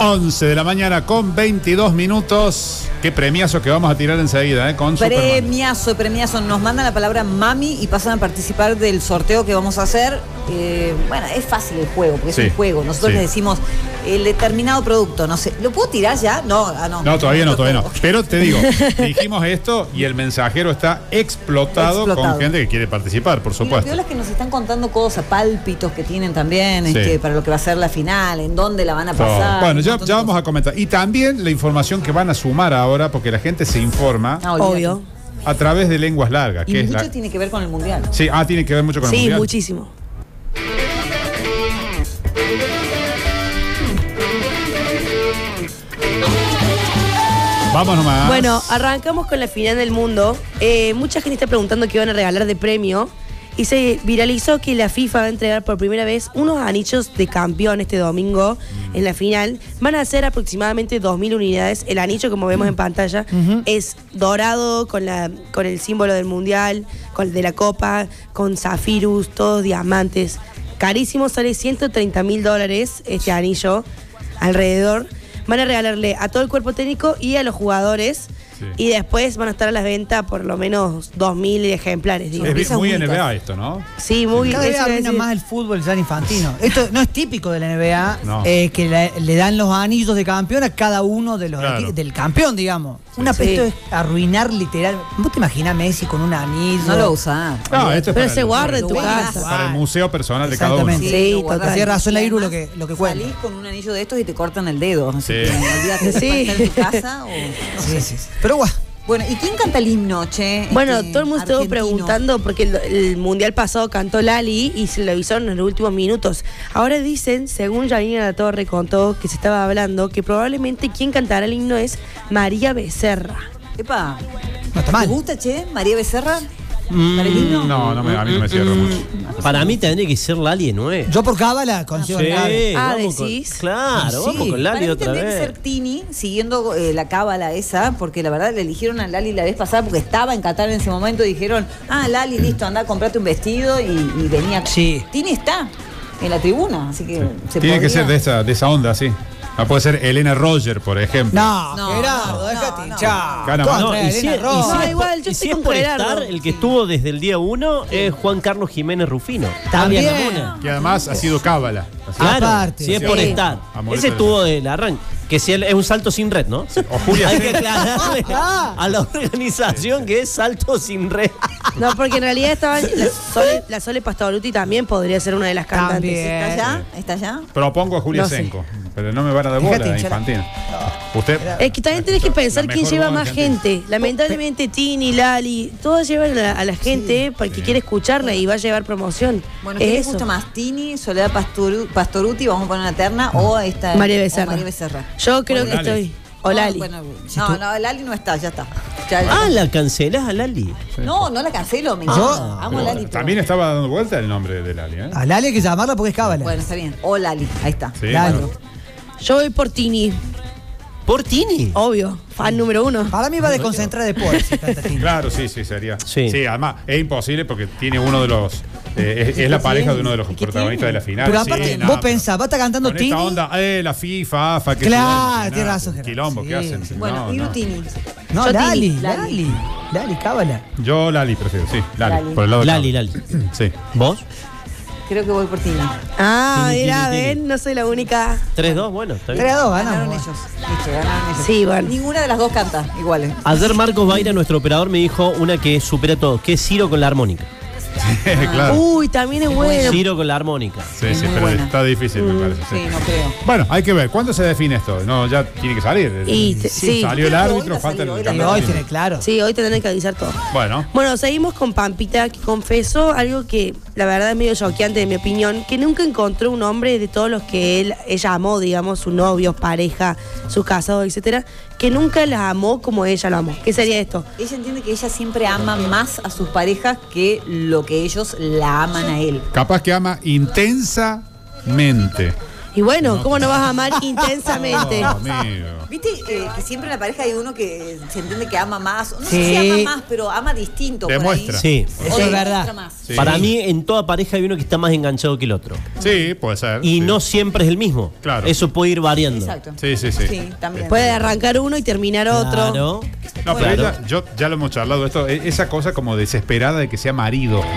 11 de la mañana con 22 minutos. Qué premiazo que vamos a tirar enseguida, con Premiazo. Nos mandan la palabra mami y pasan a participar del sorteo que vamos a hacer. Bueno, es fácil el juego, porque es un juego. Nosotros le decimos el determinado producto, no sé. ¿Lo puedo tirar ya? No. No, todavía no. Pero te digo, dijimos esto y el mensajero está explotado con gente que quiere participar, por supuesto. Y lo peor es que nos están contando cosas, pálpitos que tienen también, para lo que va a ser la final, en dónde la van a pasar. Bueno, ya vamos a comentar. Y también la información que van a sumar ahora, porque la gente se informa. Obvio. A través de lenguas largas. Y mucho tiene que ver con el mundial. Sí, tiene que ver mucho con el mundial. Sí, muchísimo. Vamos nomás. Bueno, arrancamos con la final del mundo. Mucha gente está preguntando qué van a regalar de premio. Y se viralizó que la FIFA va a entregar por primera vez unos anillos de campeón este domingo en la final. Van a ser aproximadamente 2.000 unidades. El anillo, como vemos en pantalla, es dorado con el símbolo del mundial, de la copa, con zafirus, todos diamantes. Carísimo, sale $130.000 este anillo alrededor. Van a regalarle a todo el cuerpo técnico y a los jugadores. Y después van a estar a la venta por lo menos 2.000 ejemplares. Digo. Es muy NBA esto, ¿no? Sí, muy. Cada vez arruina más el fútbol ya infantino. Esto no es típico de la NBA, que le dan los anillos de campeón a cada uno de los del campeón, digamos. Esto es arruinar literal. ¿Vos te imaginás Messi con un anillo? No lo usás. No, esto es pero se guarda en tu casa. Para el museo personal de cada uno. Sí, tiene razón la Iru lo que cuenta. Salís con un anillo de estos y te cortan el dedo. Así que olvídate de estar en tu casa Sí. Pero bueno, ¿y quién canta el himno, che? Bueno, todo el mundo estuvo preguntando porque el mundial pasado cantó Lali y se lo avisaron en los últimos minutos. Ahora dicen, según Janina La Torre contó que se estaba hablando, que probablemente quien cantará el himno es María Becerra. Epa, no está mal. ¿Te gusta, che? ¿María Becerra? ¿Para el himno? No, a mí no me cierra mucho. Para mí tendría que ser Lali de nuevo. Yo por cábala consigo Lali. ¿Decís? Claro, vamos con Lali otra vez. Tendría que ser Tini, siguiendo la cábala esa, porque la verdad le eligieron a Lali la vez pasada porque estaba en Qatar en ese momento y dijeron, Lali, listo, anda, comprate un vestido y venía. Sí. Tini está en la tribuna, así que tiene que ser de esa onda, sí. Puede ser Elena Roger, por ejemplo. Gerardo, déjate hinchar. Igual, yo si es por estar, el que estuvo desde el día 1 es Juan Carlos Jiménez Rufino. También. Que además ha sido cábala. Claro, aparte, si es por estar. Ese estuvo del arranque. Que si es un salto sin red, ¿no? O Julia. Hay que aclararle a la organización que es salto sin red. No, porque en realidad estaban la Sole Pastoruti también podría ser una de las cantantes. También. ¿Está allá? Propongo a Julia Senco, pero no me van a dar bola infantil. Usted. Es que también tenés que pensar quién lleva más gente. Lamentablemente Tini, Lali, todas llevan a la gente porque quiere escucharla y va a llevar promoción. Bueno, ¿qué les gusta más? ¿Tini, Soledad Pastoruti, vamos a poner una terna, o esta María Becerra? Yo creo que estoy. O Lali. No, Lali no está, ya está. ¿La cancelás a Lali? No la cancelo, me encanta. Amo a Lali. También estaba dando vuelta el nombre de Lali, A Lali hay que llamarla porque es cábala. Bueno, está bien. O Lali, ahí está. Sí, Lali. Yo voy por Tini. ¿Por Tini? Obvio, fan número 1. Para mí va a desconcentrar después si canta Tini. Claro, sí, sería. Sí, además es imposible porque tiene uno de los. Es la pareja de uno de los protagonistas de la final. Pero aparte, vos pensás, va a estar cantando con Tini. Esta onda, la FIFA, AFA, que claro, tienes razón, Gerardo. Quilombo, ¿qué hacen? Bueno, y Tini. No, Yo Lali, cábala. Yo Lali prefiero, sí, Lali. Por el lado de Lali. Sí. ¿Vos? Creo que voy por Tini. Mira, ven, no soy la única. 3-2, bueno, está bien. 3-2, Ganaron ganamos. ellos. Listo, ganaron ellos. Sí, bueno. Ninguna de las dos canta iguales. Ayer Marcos Baira, nuestro operador, me dijo una que supera todo, que es Ciro con la armónica. Claro. Uy, también es bueno. Ciro con la armónica. Sí, pero buena. está difícil, me parece. Sí, no creo. Bueno, hay que ver. ¿Cuándo se define esto? No, ya tiene que salir. Sí. Salió el árbitro, falta el Y campeón. hoy tiene claro. Sí, hoy tendrán que avisar todo. Bueno, seguimos con Pampita, que confesó algo que la verdad es medio choqueante de mi opinión, que nunca encontró un hombre de todos los que ella amó, digamos, su novio, pareja, sus casados, etcétera, que nunca la amó como ella la amó. ¿Qué sería esto? Ella entiende que ella siempre ama más a sus parejas que lo que ellos la aman a él. capaz que ama intensamente. Y bueno, ¿cómo no vas a amar intensamente? Amigo. ¿Viste que siempre en la pareja hay uno que se entiende que ama más? No sé si ama más, pero ama distinto. Demuestra. Sí. Eso es verdad. Sí. Para mí, en toda pareja hay uno que está más enganchado que el otro. Sí, puede ser. Y sí. no siempre es el mismo. Claro. Eso puede ir variando. Exacto. Sí. Sí, también. Puede arrancar uno y terminar otro. Claro. No, pero Claro. ella, ya lo hemos charlado esto, esa cosa como desesperada de que sea marido.